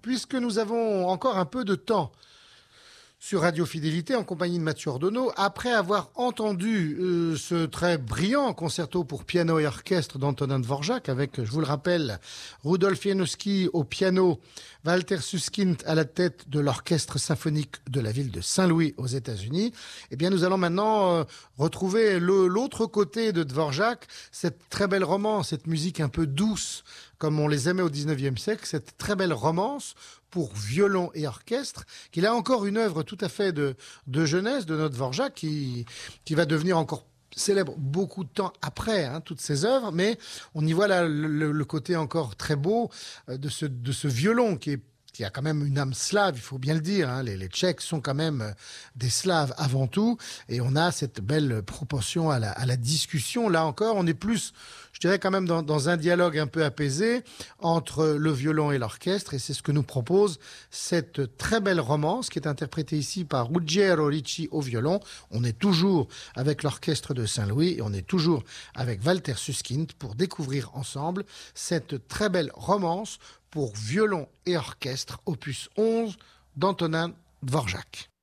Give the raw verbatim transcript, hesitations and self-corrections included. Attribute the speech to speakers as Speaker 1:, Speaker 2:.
Speaker 1: puisque nous avons encore un peu de temps sur Radio Fidélité en compagnie de Mathieu Ordonneau, après avoir entendu euh, ce très brillant concerto pour piano et orchestre d'Antonin Dvorak avec, je vous le rappelle, Rudolf Janowski au piano, Walter Susskind à la tête de l'orchestre symphonique de la ville de Saint-Louis aux États-Unis. Eh bien, nous allons maintenant euh, retrouver le, l'autre côté de Dvorak, cette très belle romance, cette musique un peu douce, comme on les aimait au dix-neuvième siècle, cette très belle romance pour violon et orchestre, qu'il a encore une œuvre tout à fait de, de jeunesse de notre Dvorak qui, qui va devenir encore célèbre beaucoup de temps après, hein, toutes ces œuvres, mais on y voit là le, le côté encore très beau de ce, de ce violon qui est qui a quand même une âme slave, il faut bien le dire, hein. les, les Tchèques sont quand même des Slaves avant tout, et on a cette belle proportion à la, à la discussion. Là encore, on est plus, je dirais quand même dans, dans un dialogue un peu apaisé entre le violon et l'orchestre, et c'est ce que nous propose cette très belle romance qui est interprétée ici par Ruggiero Ricci au violon. On est toujours avec l'orchestre de Saint-Louis, et on est toujours avec Walter Susskind pour découvrir ensemble cette très belle romance pour violon et orchestre, opus onze d'Antonin Dvorak.